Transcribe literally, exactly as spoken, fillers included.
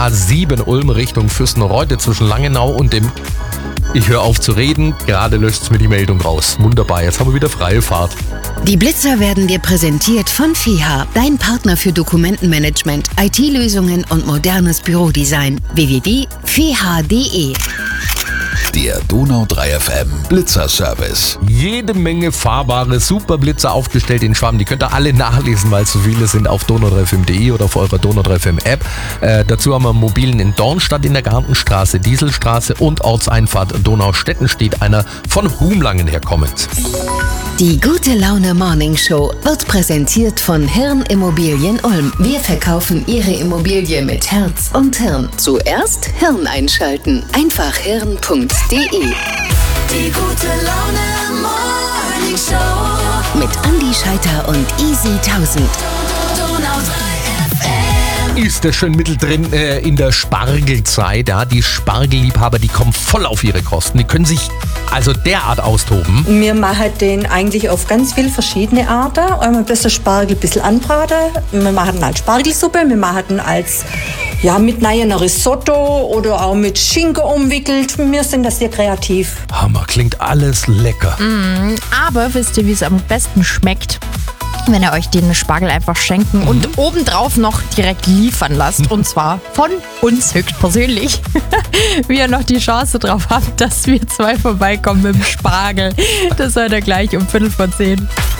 A sieben Ulm Richtung Fürstenreuth zwischen Langenau und dem... Ich höre auf zu reden, gerade löscht's mir die Meldung raus. Wunderbar, jetzt haben wir wieder freie Fahrt. Die Blitzer werden dir präsentiert von F I H A, dein Partner für Dokumentenmanagement, I T-Lösungen und modernes Bürodesign. w w w punkt f i h a punkt d e Der Donau drei F M Blitzer-Service. Jede Menge fahrbare Superblitzer aufgestellt in Schwaben. Die könnt ihr alle nachlesen, weil so viele sind auf donau drei f m punkt d e oder auf eurer Donau drei F M App. Äh, dazu haben wir einen mobilen in Dornstadt in der Gartenstraße, Dieselstraße und Ortseinfahrt Donaustetten steht einer von Humlangen herkommend. Die Gute Laune Morning Show wird präsentiert von Hirn Immobilien Ulm. Wir verkaufen Ihre Immobilie mit Herz und Hirn. Zuerst Hirn einschalten. Einfach hirn punkt d e. Die Gute Laune Morning Show Mit Andi Scheiter und Easy tausend. Donau drei F M. Ist das schon mittendrin äh, in der Spargelzeit. Ja? Die Spargelliebhaber, die kommen voll auf ihre Kosten. Die können sich also derart austoben. Wir machen den eigentlich auf ganz viele verschiedene Arten. Einmal das Spargel ein bisschen anbraten. Wir machen ihn als Spargelsuppe. Wir machen ihn als ja, mit einem Risotto oder auch mit Schinken umwickelt. Wir sind da sehr kreativ. Hammer, klingt alles lecker. Mm, aber wisst ihr, wie es am besten schmeckt? Wenn ihr euch den Spargel einfach schenken und obendrauf noch direkt liefern lasst. Und zwar von uns höchstpersönlich. Wie ihr noch die Chance drauf habt, dass wir zwei vorbeikommen mit dem Spargel. Das seid ihr gleich um Viertel vor zehn.